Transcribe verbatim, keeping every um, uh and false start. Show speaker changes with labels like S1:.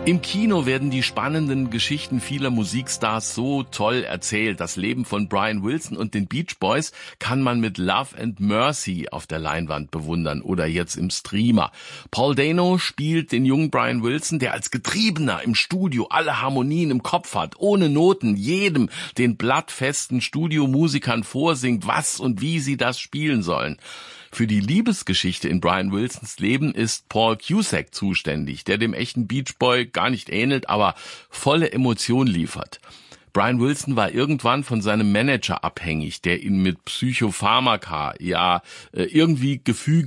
S1: Im Kino werden die spannenden Geschichten vieler Musikstars so toll erzählt. Das Leben von Brian Wilson und den Beach Boys kann man mit Love and Mercy auf der Leinwand bewundern oder jetzt im Streamer. Paul Dano spielt den jungen Brian Wilson, der als Getriebener im Studio alle Harmonien im Kopf hat, ohne Noten, jedem den blattfesten Studiomusikern vorsingt, was und wie sie das spielen sollen. Für die Liebesgeschichte in Brian Wilsons Leben ist Paul Cusack zuständig, der dem echten Beach Boy gar nicht ähnelt, aber volle Emotion liefert. Brian Wilson war irgendwann von seinem Manager abhängig, der ihn mit Psychopharmaka, ja, irgendwie gefügig